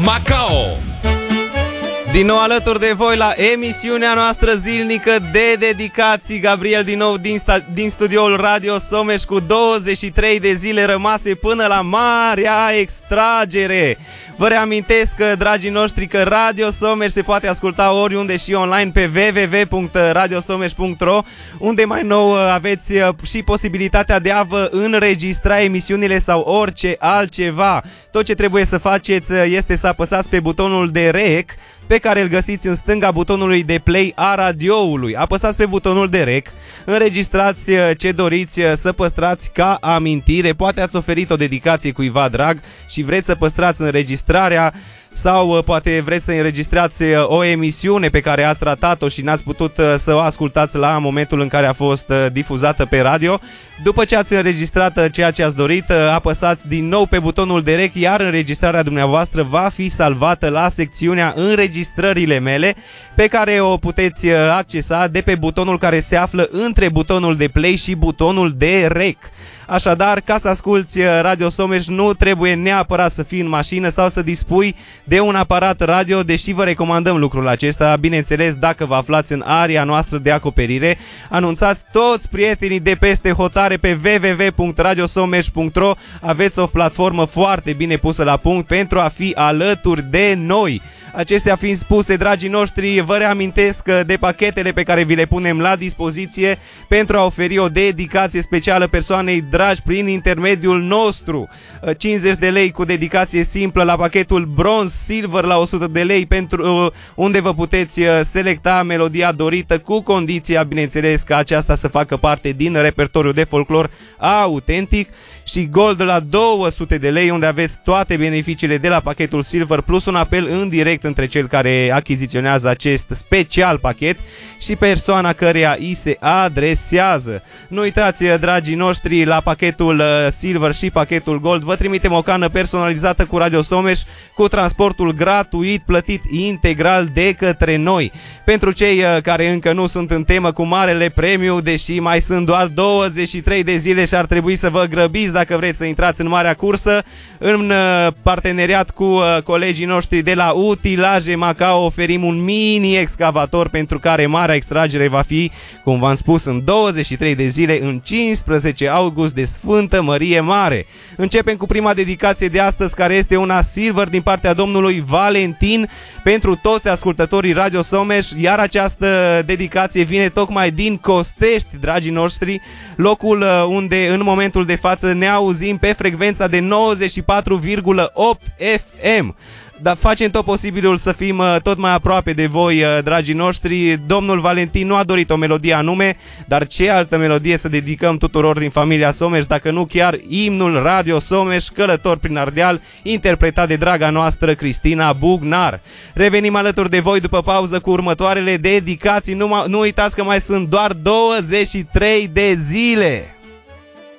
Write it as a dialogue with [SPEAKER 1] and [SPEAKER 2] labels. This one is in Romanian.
[SPEAKER 1] Macao.
[SPEAKER 2] Din nou alături de voi la emisiunea noastră zilnică de dedicații. Gabriel din nou din studioul Radio Someș cu 23 de zile rămase până la marea extragere. Vă reamintesc, dragii noștri, că Radio Someș se poate asculta oriunde și online pe www.radiosomeș.ro, unde mai nou aveți și posibilitatea de a vă înregistra emisiunile sau orice altceva. Tot ce trebuie să faceți este să apăsați pe butonul de REC, pe care îl găsiți în stânga butonului de play a radioului. Apăsați pe butonul de REC, înregistrați ce doriți să păstrați ca amintire. Poate ați oferit o dedicație cuiva drag și vreți să păstrați înregistrarea, sau poate vreți să înregistrați o emisiune pe care ați ratat-o și n-ați putut să o ascultați la momentul în care a fost difuzată pe radio. După ce ați înregistrat ceea ce ați dorit, apăsați din nou pe butonul de REC, iar înregistrarea dumneavoastră va fi salvată la secțiunea Înregistrările mele, pe care o puteți accesa de pe butonul care se află între butonul de play și butonul de REC. Așadar, ca să asculti Radio Someș, nu trebuie neapărat să fii în mașină sau să dispui de un aparat radio, deși vă recomandăm lucrul acesta. Bineînțeles, dacă vă aflați în area noastră de acoperire, anunțați toți prietenii de peste hotare pe www.radiosomeș.ro. Aveți o platformă foarte bine pusă la punct pentru a fi alături de noi. Acestea fiind spuse, dragii noștri, vă reamintesc de pachetele pe care vi le punem la dispoziție pentru a oferi o dedicație specială persoanei dragi prin intermediul nostru. 50 de lei cu dedicație simplă la pachetul bronz, silver la 100 de lei, pentru unde vă puteți selecta melodia dorită, cu condiția, bineînțeles, ca aceasta să facă parte din repertoriul de folclor autentic, și gold la 200 de lei, unde aveți toate beneficiile de la pachetul silver, plus un apel în direct între cel care achiziționează acest special pachet și persoana căreia îi se adresează. Nu uitați, dragii noștri, la pachetul silver și pachetul gold vă trimitem o cană personalizată cu Radio Someș, cu transportul gratuit plătit integral de către noi. Pentru cei care încă nu sunt în temă cu marele premiu, deși mai sunt doar 23 de zile și ar trebui să vă grăbiți dacă vreți să intrați în marea cursă, în parteneriat cu colegii noștri de la Utilaje Macao oferim un mini-excavator pentru care marea extragere va fi, cum v-am spus, în 23 de zile, în 15 august de Sfântă Mărie Mare. Începem cu prima dedicație de astăzi, care este una silver din partea domnului Valentin pentru toți ascultătorii Radio Someș, iar această dedicație vine tocmai din Costești, dragii noștri, locul unde în momentul de față ne auzim pe frecvența de 94,8 FM. Dar facem tot posibilul să fim tot mai aproape de voi, dragii noștri. Domnul Valentin nu a dorit o melodie anume, dar ce altă melodie să dedicăm tuturor din familia Someș, dacă nu chiar imnul Radio Someș, Călător prin Ardeal, interpretat de draga noastră Cristina Bugnar. Revenim alături de voi după pauză cu următoarele dedicații. Nu uitați că mai sunt doar 23 de zile.